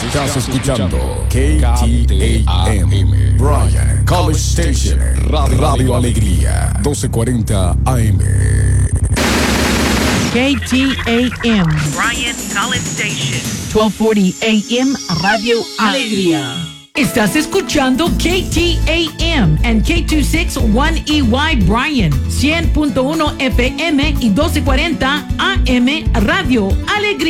Estás escuchando KTAM, Bryan College Station, Radio Alegría, 1240 AM. KTAM, Bryan College Station, 1240 AM, Radio Alegría. Estás escuchando KTAM and K261EY Bryan, 100.1 FM y 1240 AM, Radio Alegría.